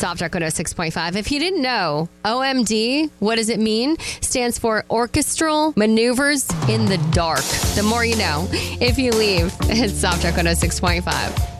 Soft Rock 106.5. If you didn't know, OMD, what does it mean? Stands for Orchestral Maneuvers in the Dark. The more you know. If you leave, it's Soft Rock 106.5.